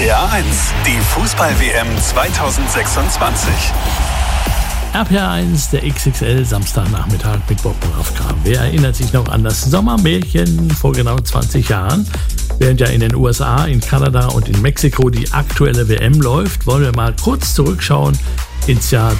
RPA1, die Fußball-WM 2026. RPA1, der XXL Samstagnachmittag mit Bob Morawka. Wer erinnert sich noch an das Sommermärchen vor genau 20 Jahren? Während ja in den USA, in Kanada und in Mexiko die aktuelle WM läuft, wollen wir mal kurz zurückschauen ins Jahr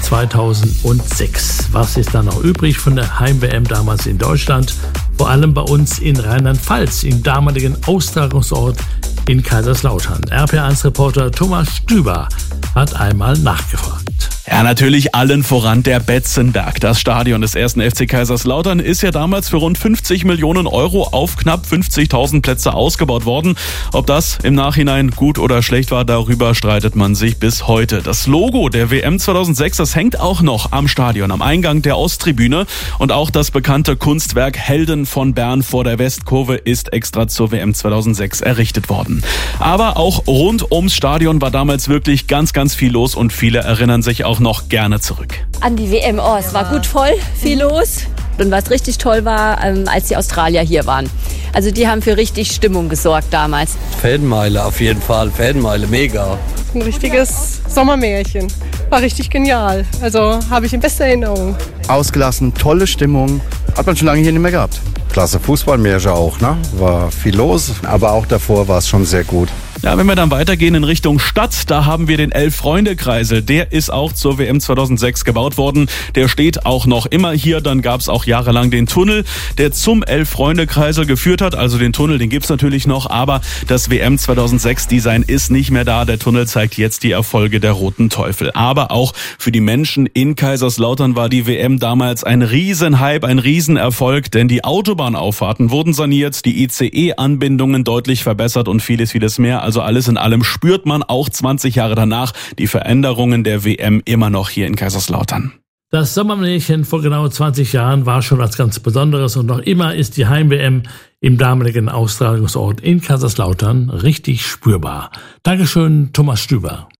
2006. Was ist da noch übrig von der Heim-WM damals in Deutschland? Vor allem bei uns in Rheinland-Pfalz, im damaligen Austragungsort in Kaiserslautern. RPA1-Reporter Thomas Stüber hat einmal nachgefragt. Ja, natürlich allen voran der Betzenberg. Das Stadion des 1. FC Kaiserslautern ist ja damals für rund 50 Millionen Euro auf knapp 50.000 Plätze ausgebaut worden. Ob das im Nachhinein gut oder schlecht war, darüber streitet man sich bis heute. Das Logo der WM 2006, das hängt auch noch am Stadion, am Eingang der Osttribüne. Und auch das bekannte Kunstwerk Helden von Bern vor der Westkurve ist extra zur WM 2006 errichtet worden. Aber auch rund ums Stadion war damals wirklich ganz viel los und viele erinnern sich auch noch gerne zurück. An die WM, es war gut voll, viel los. Und was richtig toll war, als die Australier hier waren. Also die haben für richtig Stimmung gesorgt damals. Fanmeile auf jeden Fall, Fanmeile, mega. Ein richtiges Sommermärchen. War richtig genial. Also habe ich in bester Erinnerung. Ausgelassen, tolle Stimmung. Hat man schon lange hier nicht mehr gehabt. Klasse Fußballmärchen auch, ne? War viel los, aber auch davor war es schon sehr gut. Ja, wenn wir dann weitergehen in Richtung Stadt, da haben wir den Elf-Freunde-Kreisel. Der ist auch zur WM 2006 gebaut worden. Der steht auch noch immer hier. Dann gab es auch jahrelang den Tunnel, der zum Elf-Freunde-Kreisel geführt hat. Also den Tunnel, den gibt's natürlich noch, aber das WM 2006-Design ist nicht mehr da. Der Tunnel zeigt jetzt die Erfolge der Roten Teufel. Aber auch für die Menschen in Kaiserslautern war die WM damals ein Riesenhype, ein Riesenerfolg, denn die Autobahnauffahrten wurden saniert, die ICE-Anbindungen deutlich verbessert und vieles mehr. Also alles in allem spürt man auch 20 Jahre danach die Veränderungen der WM immer noch hier in Kaiserslautern. Das Sommermärchen vor genau 20 Jahren war schon was ganz Besonderes und noch immer ist die Heim-WM im damaligen Austragungsort in Kaiserslautern richtig spürbar. Dankeschön, Thomas Stüber.